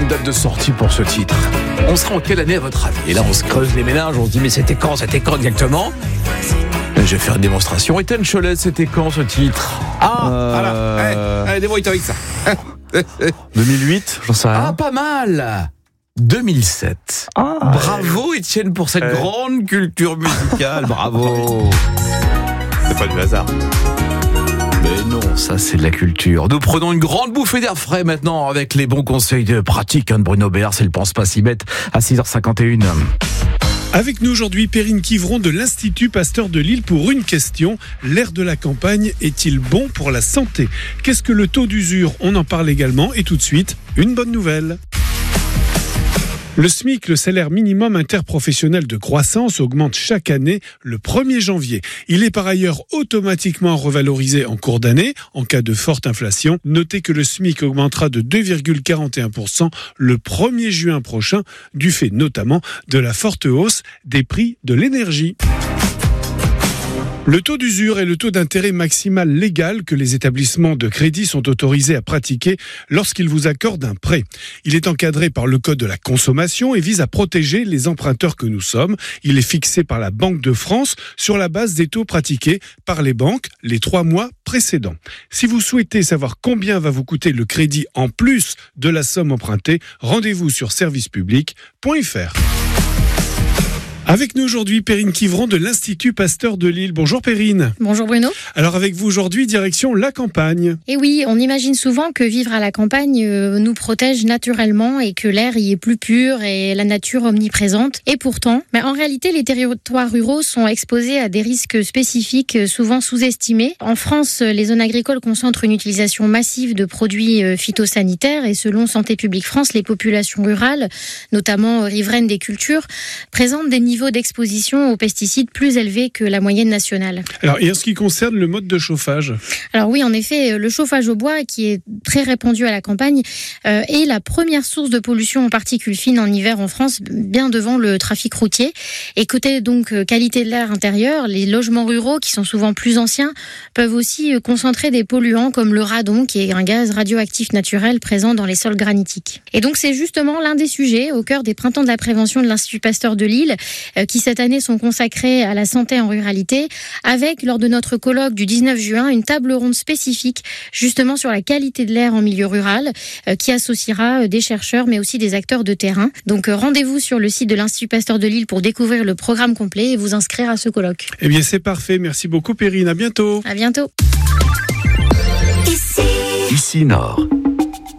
une date de sortie pour ce titre. On sera en quelle année à votre avis? Et là, on se creuse les méninges, on se dit mais c'était quand exactement? Je vais faire une démonstration. Étienne Cholet, c'était quand ce titre? Voilà. Allez, débrouille-toi avec ça. 2008, j'en sais rien. Pas mal. 2007. Bravo Étienne pour cette grande culture musicale. Bravo. C'est pas du hasard. Mais non, ça c'est de la culture. Nous prenons une grande bouffée d'air frais maintenant avec les bons conseils de pratique de Bruno Béard. C'est le Pense pas si bête à 6h51. Avec nous aujourd'hui, Perrine Quivron de l'Institut Pasteur de Lille pour une question. L'air de la campagne est-il bon pour la santé? Qu'est-ce que le taux d'usure? On en parle également. Et tout de suite, une bonne nouvelle. Le SMIC, le salaire minimum interprofessionnel de croissance, augmente chaque année le 1er janvier. Il est par ailleurs automatiquement revalorisé en cours d'année en cas de forte inflation. Notez que le SMIC augmentera de 2,41% le 1er juin prochain, du fait notamment de la forte hausse des prix de l'énergie. Le taux d'usure est le taux d'intérêt maximal légal que les établissements de crédit sont autorisés à pratiquer lorsqu'ils vous accordent un prêt. Il est encadré par le Code de la consommation et vise à protéger les emprunteurs que nous sommes. Il est fixé par la Banque de France sur la base des taux pratiqués par les banques les 3 mois précédents. Si vous souhaitez savoir combien va vous coûter le crédit en plus de la somme empruntée, rendez-vous sur servicepublic.fr. Avec nous aujourd'hui, Perrine Quivron de l'Institut Pasteur de Lille. Bonjour Perrine. Bonjour Bruno. Alors avec vous aujourd'hui, direction la campagne. Et oui, on imagine souvent que vivre à la campagne nous protège naturellement et que l'air y est plus pur et la nature omniprésente. Et pourtant, en réalité, les territoires ruraux sont exposés à des risques spécifiques souvent sous-estimés. En France, les zones agricoles concentrent une utilisation massive de produits phytosanitaires et selon Santé publique France, les populations rurales, notamment riveraines des cultures, présentent des niveaux d'exposition aux pesticides plus élevés que la moyenne nationale. Alors, et en ce qui concerne le mode de chauffage? Alors oui, en effet, le chauffage au bois, qui est très répandu à la campagne, est la première source de pollution en particules fines en hiver en France, bien devant le trafic routier. Et côté donc qualité de l'air intérieur, les logements ruraux, qui sont souvent plus anciens, peuvent aussi concentrer des polluants comme le radon, qui est un gaz radioactif naturel présent dans les sols granitiques. Et donc c'est justement l'un des sujets au cœur des printemps de la prévention de l'Institut Pasteur de Lille, qui cette année sont consacrés à la santé en ruralité, avec, lors de notre colloque du 19 juin, une table ronde spécifique justement sur la qualité de l'air en milieu rural, qui associera des chercheurs mais aussi des acteurs de terrain. Donc rendez-vous sur le site de l'Institut Pasteur de Lille pour découvrir le programme complet et vous inscrire à ce colloque. Eh bien c'est parfait, merci beaucoup Perrine, à bientôt. À bientôt. Ici Nord.